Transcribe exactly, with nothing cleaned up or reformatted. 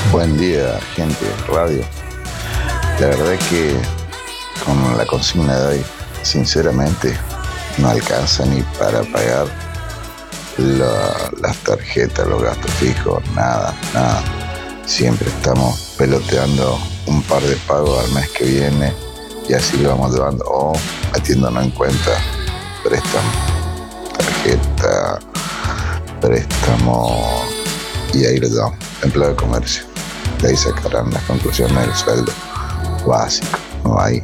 Buen día, gente de radio. La verdad que con la consigna de hoy, sinceramente, no alcanza ni para pagar la, las tarjetas, los gastos fijos, nada, nada. Siempre estamos peloteando un par de pagos al mes que viene y así lo vamos llevando, o metiéndonos en cuenta préstamo, tarjeta, préstamo, y ahí lo llevamos, empleado de comercio. De ahí sacarán las conclusiones del sueldo básico, no hay